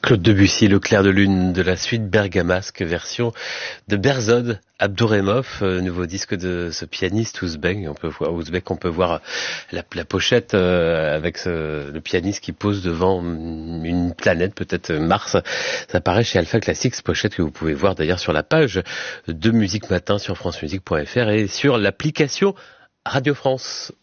Claude Debussy, Le clair de lune de la suite bergamasque, version de Berzod Abdouremov, nouveau disque de ce pianiste ouzbek. On peut voir la pochette avec le pianiste qui pose devant une planète, peut-être Mars. Ça apparaît chez Alpha Classics, pochette que vous pouvez voir d'ailleurs sur la page de Musique Matin sur francemusique.fr et sur l'application Radio France.